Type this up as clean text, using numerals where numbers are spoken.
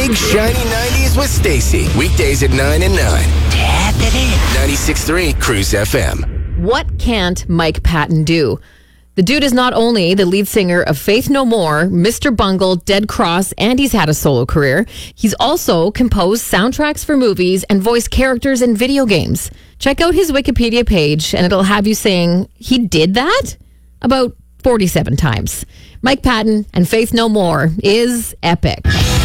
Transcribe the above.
Big Shiny 90s with Stacy. Weekdays at 9 and 9. Tap it in. 96.3 Cruise FM. What can't Mike Patton do? The dude is not only the lead singer of Faith No More, Mr. Bungle, Dead Cross, and he's had a solo career. He's also composed soundtracks for movies and voiced characters in video games. Check out his Wikipedia page, and it'll have you saying he did that about 47 times. Mike Patton and Faith No More is epic.